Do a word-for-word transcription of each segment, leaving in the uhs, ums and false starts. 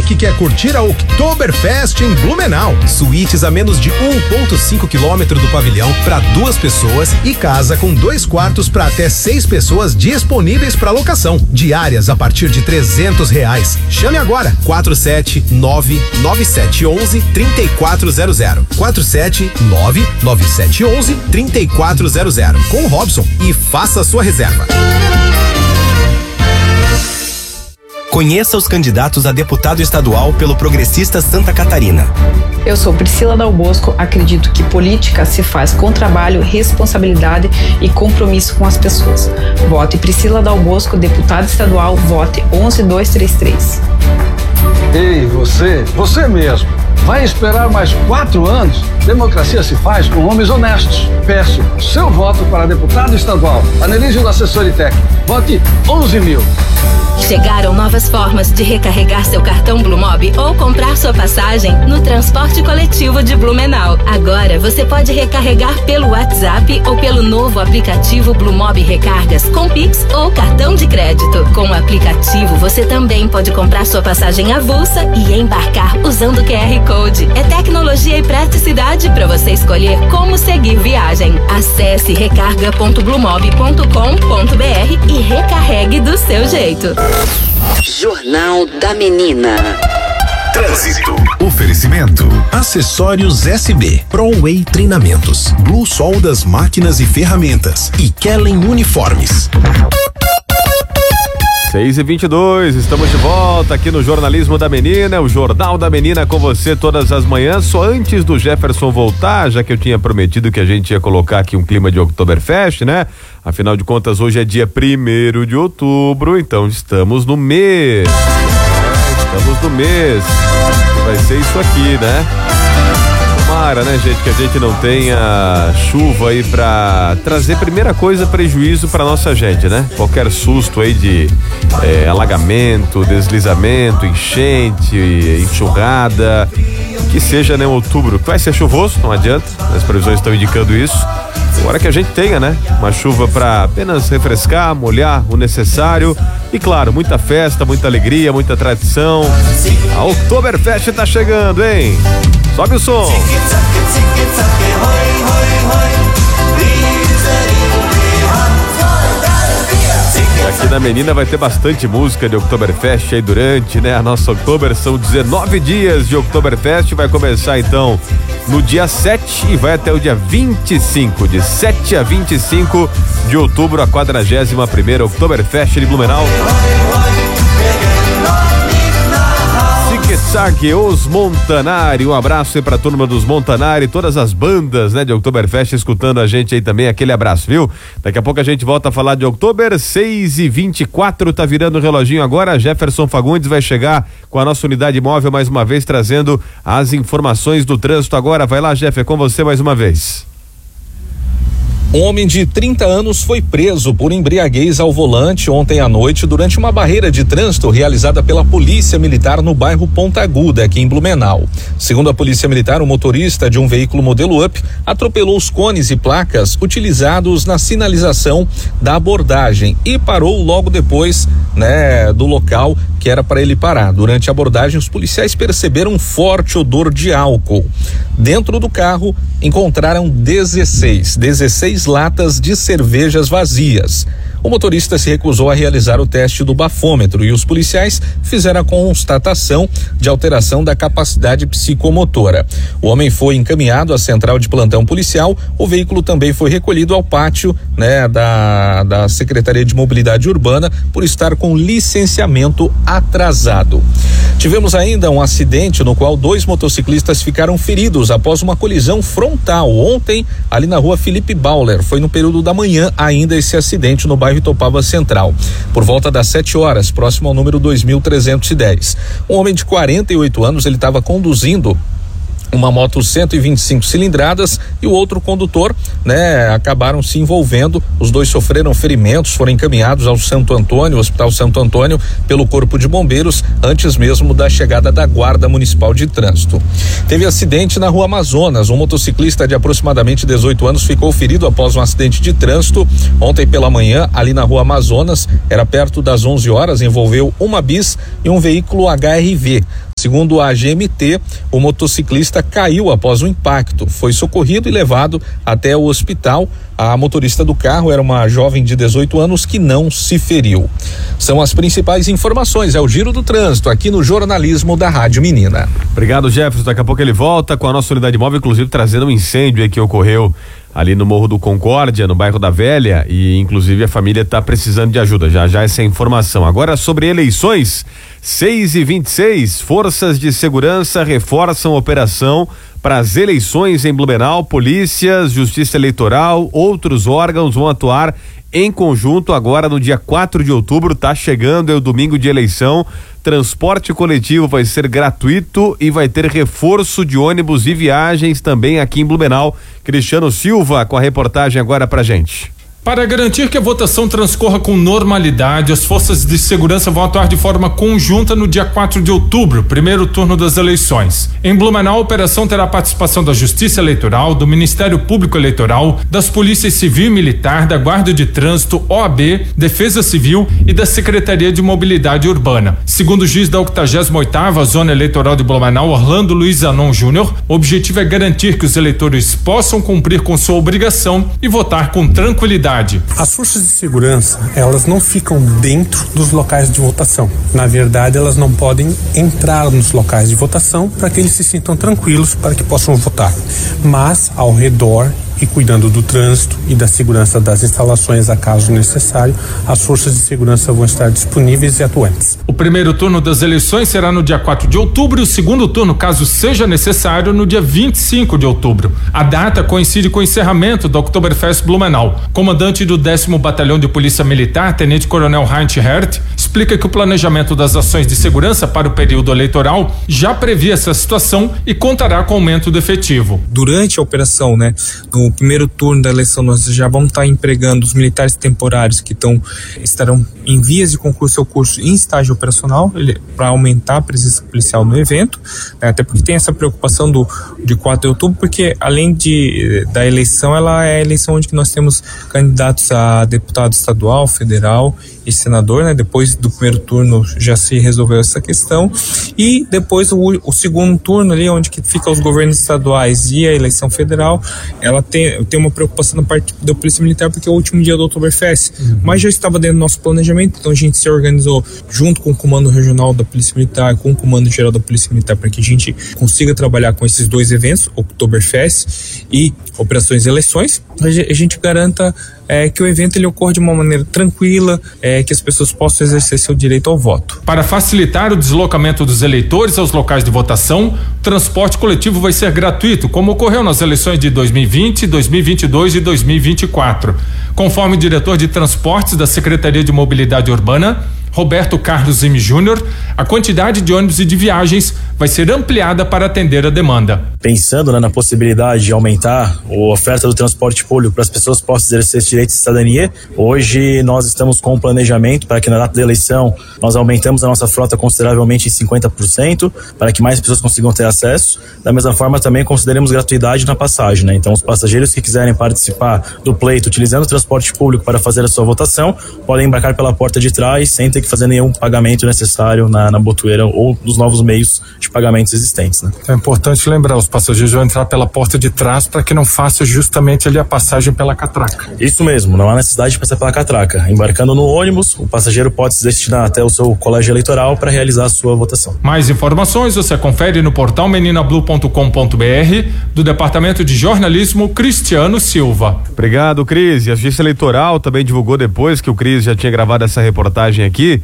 que quer curtir a Oktoberfest em Blumenau. Suítes a menos de um vírgula cinco quilômetro do pavilhão para duas pessoas e casa com dois quartos para até seis pessoas disponíveis para locação. Diárias a partir de trezentos reais. Chame agora quatro sete nove nove sete um um três quatro zero zero quatro sete nove nove sete um um três quatro zero zero com o Robson e faça a sua reserva. Conheça os candidatos a deputado estadual pelo Progressista Santa Catarina. Eu sou Priscila Dal Bosco, acredito que política se faz com trabalho, responsabilidade e compromisso com as pessoas. Vote Priscila Dal Bosco, deputada estadual, vote onze dois três três. Ei, você, você mesmo, vai esperar mais quatro anos? Democracia se faz com homens honestos. Peço seu voto para deputado estadual. Anelise do assessor e técnico. Vote onze mil. Chegaram novas formas de recarregar seu cartão Blumob ou comprar sua passagem no transporte coletivo de Blumenau. Agora você pode recarregar pelo WhatsApp ou pelo novo aplicativo Blumob Recargas com Pix ou cartão de crédito. Com o aplicativo você também pode comprar sua passagem avulsa e embarcar usando o Q R Code. É tecnologia e praticidade para você escolher como seguir viagem. Acesse recarga ponto blumob ponto com ponto br e recarregue do seu jeito. Jornal da Menina. Trânsito. Oferecimento. Acessórios S B. ProWay Treinamentos. Blue Sol das Máquinas e Ferramentas. E Kellen Uniformes. seis e vinte e dois, estamos de volta aqui no Jornalismo da Menina, o Jornal da Menina com você todas as manhãs. Só antes do Jefferson voltar, já que eu tinha prometido que a gente ia colocar aqui um clima de Oktoberfest, né? Afinal de contas, hoje é dia primeiro de outubro, então estamos no mês. É, estamos no mês. Vai ser isso aqui, né? Tomara, né, gente, que a gente não tenha chuva aí pra trazer, primeira coisa, prejuízo pra nossa gente, né? Qualquer susto aí de é, alagamento, deslizamento, enchente, enxurrada, que seja, né, outubro, que vai ser chuvoso, não adianta, as previsões estão indicando isso. Agora que a gente tenha, né, uma chuva pra apenas refrescar, molhar o necessário e, claro, muita festa, muita alegria, muita tradição. A Oktoberfest tá chegando, hein? Sobe o som. Aqui na Menina vai ter bastante música de Oktoberfest aí durante, né, a nossa Oktober. São dezenove dias de Oktoberfest, vai começar então no dia sete e vai até o dia vinte e cinco, de sete a vinte e cinco de outubro, a quadragésima primeira Oktoberfest de Blumenau. Zigue-Zague, os Montanari, um abraço aí pra turma dos Montanari, todas as bandas, né, de Oktoberfest escutando a gente aí também, aquele abraço, viu? Daqui a pouco a gente volta a falar de Oktober, seis e vinte e quatro, tá virando o reloginho agora. Jefferson Fagundes vai chegar com a nossa unidade móvel mais uma vez, trazendo as informações do trânsito agora. Vai lá, Jeff, é com você mais uma vez. Um homem de trinta anos foi preso por embriaguez ao volante ontem à noite durante uma barreira de trânsito realizada pela Polícia Militar no bairro Ponta Aguda, aqui em Blumenau. Segundo a Polícia Militar, o motorista de um veículo modelo Up atropelou os cones e placas utilizados na sinalização da abordagem e parou logo depois, né, do local que era para ele parar. Durante a abordagem, os policiais perceberam um forte odor de álcool. Dentro do carro, encontraram dezesseis, dezesseis latas de cervejas vazias. O motorista se recusou a realizar o teste do bafômetro e os policiais fizeram a constatação de alteração da capacidade psicomotora. O homem foi encaminhado à central de plantão policial. O veículo também foi recolhido ao pátio, né, da, da Secretaria de Mobilidade Urbana por estar com licenciamento atrasado. Tivemos ainda um acidente no qual dois motociclistas ficaram feridos após uma colisão frontal ontem ali na rua Felipe Bauler. Foi no período da manhã ainda esse acidente no bairro Itopava Central, por volta das sete horas, próximo ao número dois mil trezentos e dez. Um homem de quarenta e oito anos, ele estava conduzindo uma moto cento e vinte e cinco cilindradas e o outro condutor, né, acabaram se envolvendo. Os dois sofreram ferimentos, foram encaminhados ao Santo Antônio, Hospital Santo Antônio, pelo Corpo de Bombeiros, antes mesmo da chegada da Guarda Municipal de Trânsito. Teve acidente na Rua Amazonas. Um motociclista de aproximadamente dezoito anos ficou ferido após um acidente de trânsito ontem pela manhã, ali na Rua Amazonas. Era perto das onze horas, envolveu uma bis e um veículo H R V. Segundo a G M T, o motociclista caiu após o impacto, foi socorrido e levado até o hospital. A motorista do carro era uma jovem de dezoito anos que não se feriu. São as principais informações, é o Giro do Trânsito aqui no jornalismo da Rádio Menina. Obrigado, Jefferson. Daqui a pouco ele volta com a nossa unidade móvel, inclusive trazendo um incêndio aí que ocorreu ali no Morro do Concórdia, no bairro da Velha, e inclusive a família está precisando de ajuda. Já já essa informação. Agora sobre eleições, seis e vinte e seis, forças de segurança reforçam operação para as eleições em Blumenau. Polícias, Justiça Eleitoral, outros órgãos vão atuar em conjunto agora no dia quatro de outubro. Tá chegando, é o domingo de eleição. Transporte coletivo vai ser gratuito e vai ter reforço de ônibus e viagens também aqui em Blumenau. Cristiano Silva com a reportagem agora pra gente. Para garantir que a votação transcorra com normalidade, as forças de segurança vão atuar de forma conjunta no dia quatro de outubro, primeiro turno das eleições. Em Blumenau, a operação terá a participação da Justiça Eleitoral, do Ministério Público Eleitoral, das Polícias Civil e Militar, da Guarda de Trânsito, O A B, Defesa Civil e da Secretaria de Mobilidade Urbana. Segundo o juiz da octagésima oitava Zona Eleitoral de Blumenau, Orlando Luiz Anon Júnior, o objetivo é garantir que os eleitores possam cumprir com sua obrigação e votar com tranquilidade. As forças de segurança, elas não ficam dentro dos locais de votação. Na verdade, elas não podem entrar nos locais de votação para que eles se sintam tranquilos para que possam votar. Mas, ao redor e cuidando do trânsito e da segurança das instalações, a caso necessário, as forças de segurança vão estar disponíveis e atuantes. O primeiro turno das eleições será no dia quatro de outubro e o segundo turno, caso seja necessário, no dia vinte e cinco de outubro. A data coincide com o encerramento do Oktoberfest Blumenau. Comandante do décimo Batalhão de Polícia Militar, Tenente Coronel Heinz Hert, explica que o planejamento das ações de segurança para o período eleitoral já previa essa situação e contará com aumento do efetivo. Durante a operação, né, no primeiro turno da eleição, nós já vamos estar empregando os militares temporários que estão, estarão em vias de concluir seu curso em estágio operacional, para aumentar a presença policial no evento, né, até porque tem essa preocupação do, de quatro de outubro, porque além de, da eleição, ela é a eleição onde nós temos candidatos a deputado estadual, federal e senador, né? Depois do primeiro turno já se resolveu essa questão e depois o, o segundo turno ali, onde que fica os governos estaduais e a eleição federal, ela tem, tem uma preocupação na parte da Polícia Militar porque é o último dia do Oktoberfest, uhum. Mas já estava dentro do nosso planejamento, então a gente se organizou junto com o Comando Regional da Polícia Militar, com o Comando Geral da Polícia Militar, para que a gente consiga trabalhar com esses dois eventos, Oktoberfest e operações e eleições, a gente garanta é, que o evento ele ocorra de uma maneira tranquila, é, que as pessoas possam exercer seu direito ao voto. Para facilitar o deslocamento dos eleitores aos locais de votação, o transporte coletivo vai ser gratuito, como ocorreu nas eleições de dois mil e vinte, dois mil e vinte e dois e dois mil e vinte e quatro. Conforme o diretor de transportes da Secretaria de Mobilidade Urbana, Roberto Carlos Zime Júnior, a quantidade de ônibus e de viagens vai ser ampliada para atender a demanda. Pensando, né, na possibilidade de aumentar a oferta do transporte público para as pessoas possam exercer esse direito de cidadania, hoje nós estamos com um planejamento para que na data da eleição nós aumentamos a nossa frota consideravelmente em cinquenta por cento para que mais pessoas consigam ter acesso. Da mesma forma também consideremos gratuidade na passagem, né? Então os passageiros que quiserem participar do pleito utilizando o transporte público para fazer a sua votação podem embarcar pela porta de trás sem ter que fazer nenhum pagamento necessário na, na botoeira ou nos novos meios de pagamentos existentes, né? É importante lembrar, os passageiros vão entrar pela porta de trás para que não faça justamente ali a passagem pela catraca. Isso mesmo, não há necessidade de passar pela catraca. Embarcando no ônibus, o passageiro pode se destinar até o seu colégio eleitoral para realizar a sua votação. Mais informações você confere no portal menina blue ponto com ponto b r do Departamento de Jornalismo Cristiano Silva. Obrigado, Cris. E a Justiça Eleitoral também divulgou depois que o Cris já tinha gravado essa reportagem aqui,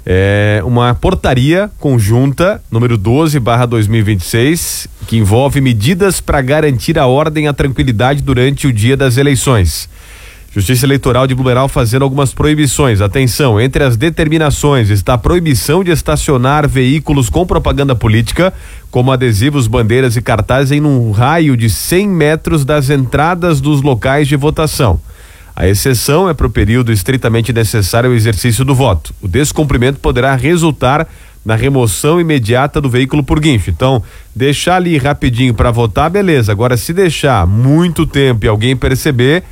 é uma portaria conjunta número doze barra dois mil e vinte e seis que envolve medidas para garantir a ordem e a tranquilidade durante o dia das eleições. Justiça Eleitoral de Blumenau fazendo algumas proibições. Atenção, entre as determinações está a proibição de estacionar veículos com propaganda política, como adesivos, bandeiras e cartazes em um raio de cem metros das entradas dos locais de votação. A exceção é para o período estritamente necessário ao exercício do voto. O descumprimento poderá resultar na remoção imediata do veículo por guincho. Então, deixar ali rapidinho para votar, beleza. Agora, se deixar muito tempo e alguém perceber,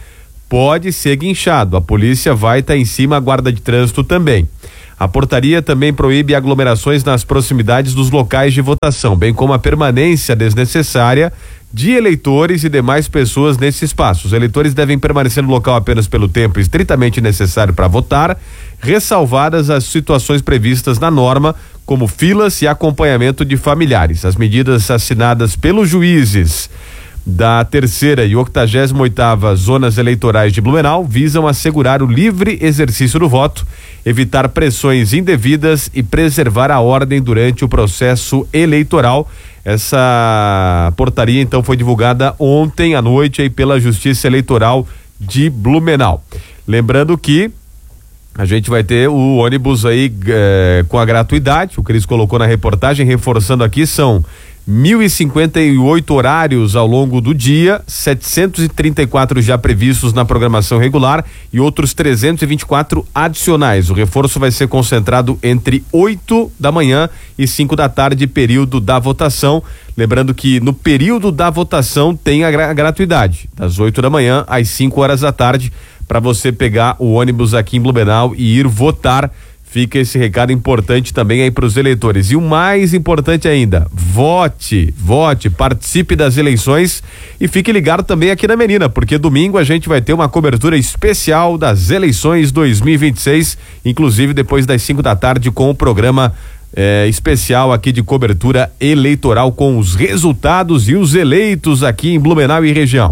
pode ser guinchado. A polícia vai estar tá em cima, a guarda de trânsito também. A portaria também proíbe aglomerações nas proximidades dos locais de votação, bem como a permanência desnecessária de eleitores e demais pessoas nesse espaço. Os eleitores devem permanecer no local apenas pelo tempo estritamente necessário para votar, ressalvadas as situações previstas na norma, como filas e acompanhamento de familiares. As medidas assinadas pelos juízes da terceira e octagésima oitava zonas eleitorais de Blumenau visam assegurar o livre exercício do voto, evitar pressões indevidas e preservar a ordem durante o processo eleitoral. Essa portaria então foi divulgada ontem à noite aí pela Justiça Eleitoral de Blumenau. Lembrando que a gente vai ter o ônibus aí eh, com a gratuidade, o Cris colocou na reportagem, reforçando aqui, são mil e cinquenta e oito horários ao longo do dia, setecentos e trinta e quatro já previstos na programação regular e outros trezentos e vinte e quatro adicionais. O reforço vai ser concentrado entre oito da manhã e cinco da tarde, período da votação. Lembrando que no período da votação tem a, gra- a gratuidade, das oito da manhã às cinco horas da tarde, para você pegar o ônibus aqui em Blumenau e ir votar. Fica esse recado importante também aí para os eleitores. E o mais importante ainda, vote, vote, participe das eleições e fique ligado também aqui na Menina, porque domingo a gente vai ter uma cobertura especial das eleições dois mil e vinte e seis, inclusive depois das cinco da tarde com o programa eh, especial aqui de cobertura eleitoral com os resultados e os eleitos aqui em Blumenau e região.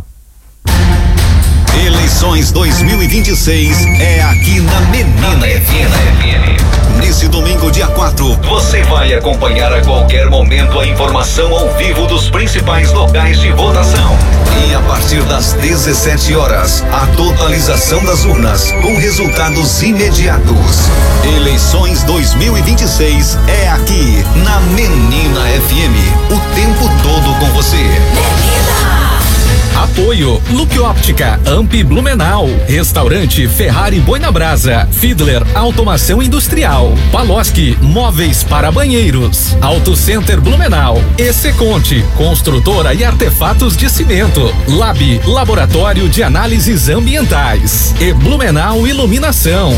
Eleições dois mil e vinte e seis é aqui na Menina F M. Nesse domingo, dia quatro, você vai acompanhar a qualquer momento a informação ao vivo dos principais locais de votação. E a partir das dezessete horas, a totalização das urnas com resultados imediatos. Eleições dois mil e vinte e seis é aqui na Menina F M. O tempo todo com você. Menina! Apoio Look Óptica, Amp Blumenau, Restaurante Ferrari Boi na Brasa, Fiedler Automação Industrial, Paloski Móveis para Banheiros, Auto Center Blumenau, Ececonte, Construtora e Artefatos de Cimento, Lab Laboratório de Análises Ambientais e Blumenau Iluminação.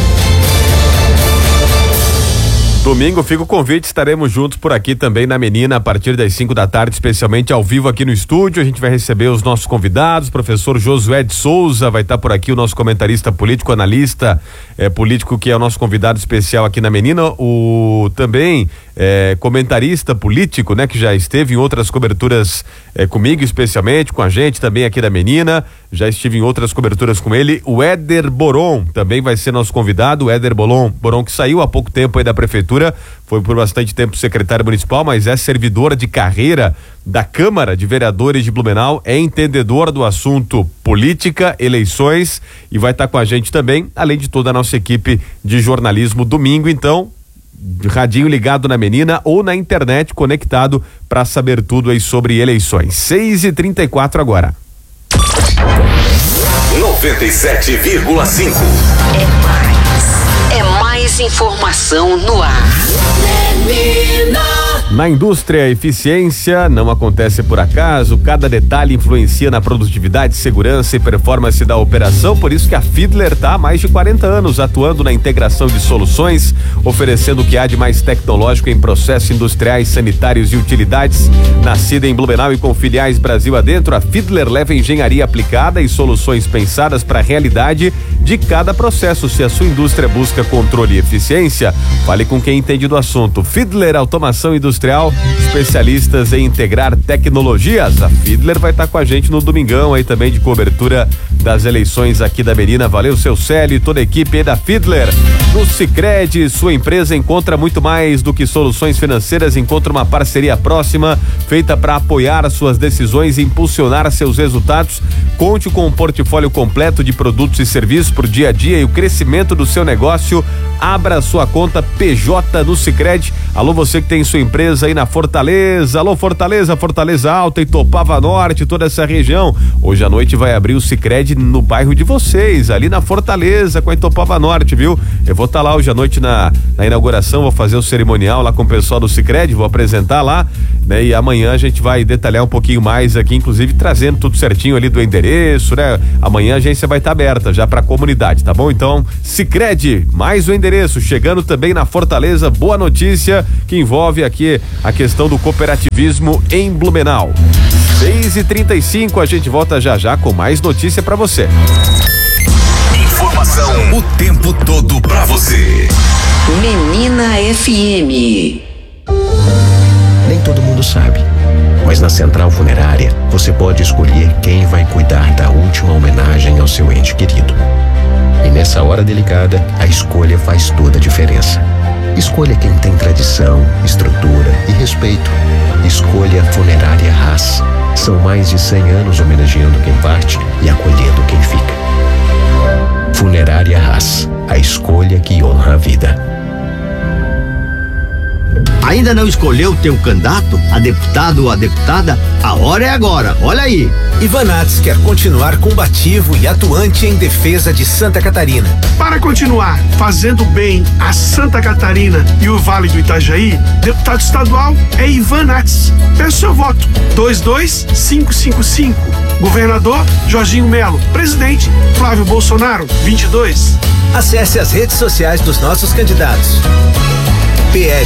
Domingo fica o convite, estaremos juntos por aqui também na Menina a partir das cinco da tarde, especialmente ao vivo aqui no estúdio. A gente vai receber os nossos convidados, professor Josué de Souza vai estar por aqui, o nosso comentarista político, analista é, político, que é o nosso convidado especial aqui na Menina, o também é, comentarista político, né, que já esteve em outras coberturas é, comigo, especialmente com a gente também aqui da Menina, já estive em outras coberturas com ele, o Éder Boron também vai ser nosso convidado, o Éder Boron, Boron que saiu há pouco tempo aí da prefeitura, foi por bastante tempo secretário municipal, mas é servidor de carreira da Câmara de Vereadores de Blumenau, é entendedor do assunto política, eleições e vai estar com a gente também, além de toda a nossa equipe de jornalismo. Domingo, então, radinho ligado na Menina ou na internet conectado para saber tudo aí sobre eleições. seis e trinta e quatro agora. noventa e sete vírgula cinco. É mais, é mais informação no ar. Menina. Na indústria, a eficiência não acontece por acaso, cada detalhe influencia na produtividade, segurança e performance da operação, por isso que a Fiedler está há mais de quarenta anos atuando na integração de soluções, oferecendo o que há de mais tecnológico em processos industriais, sanitários e utilidades. Nascida em Blumenau e com filiais Brasil adentro, a Fiedler leva engenharia aplicada e soluções pensadas para a realidade de cada processo. Se a sua indústria busca controle e eficiência, fale com quem entende do assunto. Fiedler Automação Industrial, especialistas em integrar tecnologias. A Fiedler vai estar com a gente no domingão aí também de cobertura das eleições aqui da Menina. Valeu, seu Célio e toda a equipe aí da Fiedler. No Sicredi, sua empresa encontra muito mais do que soluções financeiras, encontra uma parceria próxima feita para apoiar suas decisões e impulsionar seus resultados. Conte com um portfólio completo de produtos e serviços por dia a dia e o crescimento do seu negócio. Abra sua conta P J no Sicredi. Alô, você que tem sua empresa Fortaleza, aí na Fortaleza. Alô, Fortaleza, Fortaleza Alta, Itopava Norte, toda essa região. Hoje à noite vai abrir o Sicredi no bairro de vocês, ali na Fortaleza, com a Itopava Norte, viu? Eu vou estar tá lá hoje à noite na, na inauguração, vou fazer o cerimonial lá com o pessoal do Sicredi, vou apresentar lá, né? E amanhã a gente vai detalhar um pouquinho mais aqui, inclusive trazendo tudo certinho ali do endereço, né? Amanhã a agência vai estar tá aberta já pra comunidade, tá bom? Então, Sicredi, mais o endereço, chegando também na Fortaleza, boa notícia que envolve aqui a questão do cooperativismo em Blumenau. seis e trinta e cinco, a gente volta já já com mais notícia pra você. Informação o tempo todo pra você. Menina F M. Nem todo mundo sabe, mas na Central Funerária você pode escolher quem vai cuidar da última homenagem ao seu ente querido. E nessa hora delicada, a escolha faz toda a diferença. Escolha quem tem tradição, estrutura e respeito. Escolha a Funerária Haas. São mais de cem anos homenageando quem parte e acolhendo quem fica. Funerária Haas, a escolha que honra a vida. Ainda não escolheu teu candidato, a deputado ou a deputada? A hora é agora, olha aí. Ivanates quer continuar combativo e atuante em defesa de Santa Catarina. Para continuar fazendo bem a Santa Catarina e o Vale do Itajaí, deputado estadual é Ivanates. Peço seu voto, dois dois cinco cinco cinco. Governador Jorginho Melo. Presidente Flávio Bolsonaro, vinte e dois. Acesse as redes sociais dos nossos candidatos. P L.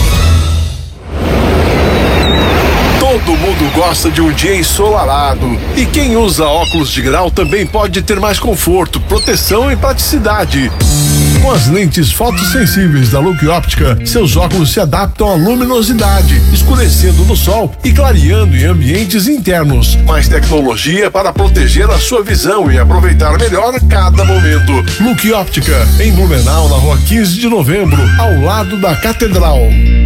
Todo mundo gosta de um dia ensolarado. E quem usa óculos de grau também pode ter mais conforto, proteção e praticidade. Com as lentes fotossensíveis da Look Óptica, seus óculos se adaptam à luminosidade, escurecendo no sol e clareando em ambientes internos. Mais tecnologia para proteger a sua visão e aproveitar melhor cada momento. Look Óptica, em Blumenau, na rua quinze de novembro, ao lado da Catedral.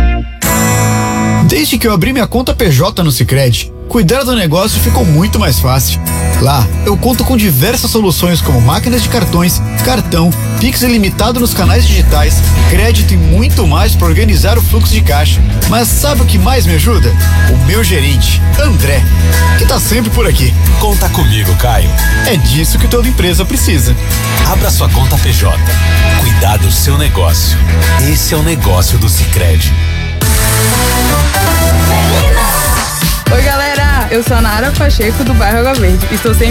Desde que eu abri minha conta P J no Sicredi, cuidar do negócio ficou muito mais fácil. Lá, eu conto com diversas soluções como máquinas de cartões, cartão, Pix ilimitado nos canais digitais, crédito e muito mais para organizar o fluxo de caixa. Mas sabe o que mais me ajuda? O meu gerente, André, que tá sempre por aqui. Conta comigo, Caio. É disso que toda empresa precisa. Abra sua conta P J. Cuidar do seu negócio. Esse é o negócio do Sicredi. Oi, galera, eu sou a Nara Pacheco do bairro Água Verde. Estou sempre